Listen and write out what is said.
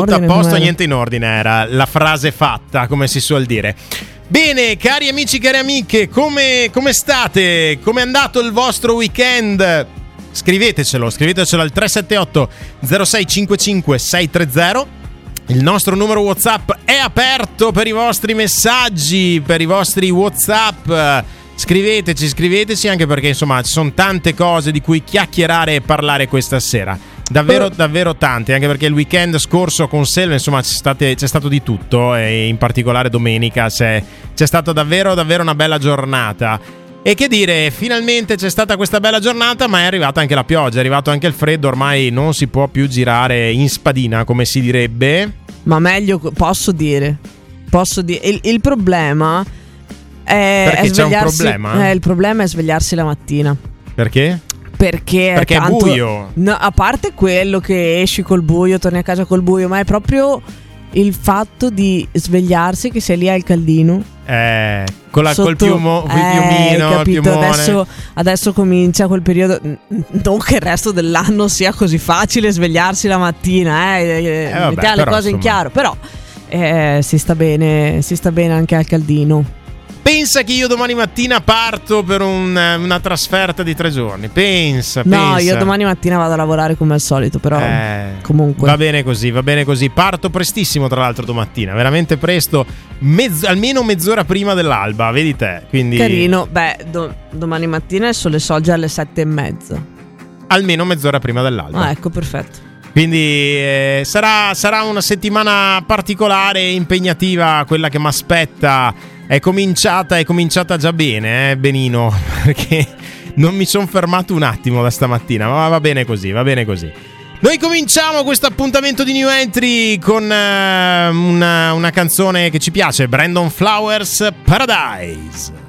Tutto a posto, niente in ordine, era la frase fatta, come si suol dire. Bene, cari amici, cari amiche, come state? Come è andato il vostro weekend? Scrivetecelo al 378 0655 630. Il nostro numero WhatsApp è aperto per i vostri messaggi, per i vostri WhatsApp. Scriveteci, anche perché insomma ci sono tante cose di cui chiacchierare e parlare questa sera. Davvero tante, anche perché il weekend scorso con Selva insomma c'è stato di tutto, e in particolare domenica c'è stata davvero una bella giornata. E che dire, finalmente c'è stata questa bella giornata, ma è arrivata anche la pioggia, è arrivato anche il freddo, ormai non si può più girare in spadina, come si direbbe. Ma meglio, posso dire il problema perché c'è un problema? Il problema è svegliarsi la mattina. Perché? Perché è buio. No, a parte quello che esci col buio, torni a casa col buio, ma è proprio il fatto di svegliarsi che sei lì al caldino. Col piumino, il piumone. Adesso comincia quel periodo. Non che il resto dell'anno sia così facile svegliarsi la mattina, mettiamo le cose in chiaro. Però si sta bene anche al caldino. Pensa che io domani mattina parto per una trasferta di 3 giorni. Pensa. Io domani mattina vado a lavorare come al solito, però comunque va bene così. Parto prestissimo, tra l'altro, domattina, veramente presto, almeno mezz'ora prima dell'alba, vedi te. Quindi carino. Domani mattina il sole sorge alle 7:30. Almeno mezz'ora prima dell'alba. Ecco, perfetto. Quindi sarà una settimana particolare e impegnativa quella che mi aspetta. È cominciata già bene, benino, perché non mi sono fermato un attimo da stamattina, ma va bene così. Noi cominciamo questo appuntamento di New Entry con una canzone che ci piace, Brandon Flowers, Paradise.